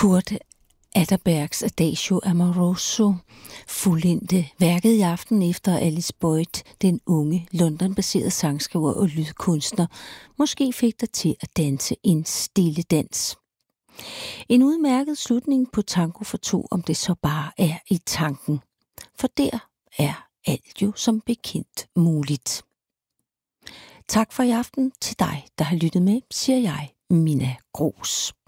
Kurt Adderbergs Adagio Amoroso fuldendte værket i aften efter Alice Boyd, den unge London-baserede sangskriver og lydkunstner, måske fik dig til at danse en stille dans. En udmærket slutning på Tango for to, om det så bare er i tanken. For der er alt jo som bekendt muligt. Tak for i aften til dig, der har lyttet med, siger jeg, Minna Gros.